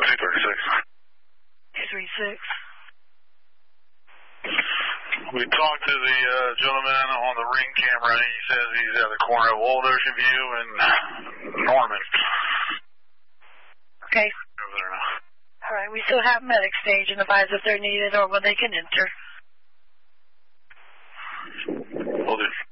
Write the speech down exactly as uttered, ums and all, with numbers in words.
two thirty-six. two thirty-six. We talked to the uh, gentleman on the ring camera. He says he's at the corner of Old Ocean View and Norman. Okay. Over there now. All right, we still have medic stage and advise if they're needed or when they can enter. Will do.